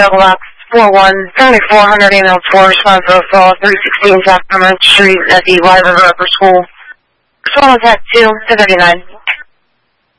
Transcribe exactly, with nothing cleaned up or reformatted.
Double Box four one seventy-four hundred ambulance four response to assault three sixteen South Emerald Street at the White River Upper School. Response at two to thirty-nine.